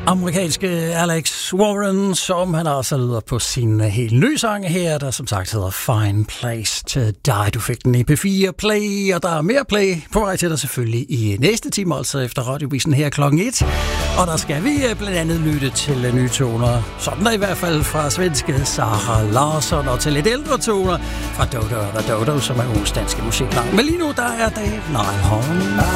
Amerikanske Alex Warren, som han også lyder på sin helt nye sang her, der som sagt hedder Fine Place to Die. Du fik den i P4 Play, og der er mere Play på vej til dig selvfølgelig i næste time, altså efter radiovisen her klokken 1. Og der skal vi blandt andet lytte til nye toner, sådan der i hvert fald fra svenske Sara Larsson, og til lidt ældre toner fra Dodo, som er ugens danske musiknavn. Men lige nu, der er det Nile Horn.